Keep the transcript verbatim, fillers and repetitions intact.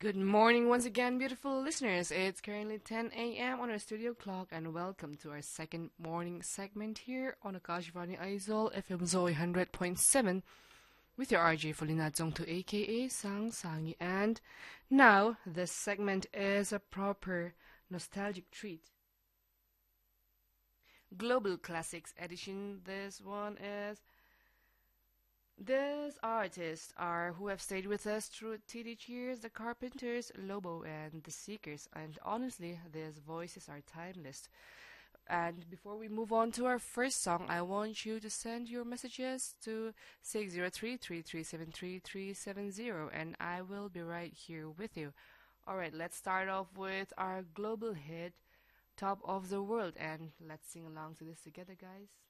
Good morning once again, beautiful listeners. It's currently ten a m on our studio clock, and welcome to our second morning segment here on Akashvani Aizol F M Zoe one hundred point seven with your R J Folina Zongtu aka Sang Sangi. And now, this segment is a proper nostalgic treat. Global Classics Edition. This one is These artists are who have stayed with us through teenage years, the Carpenters, Lobo, and the Seekers, and honestly, these voices are timeless. And before we move on to our first song, I want you to send your messages to six zero three, three three seven three three seven zero, and I will be right here with you. Alright, let's start off with our global hit, Top of the World, and let's sing along to this together, guys.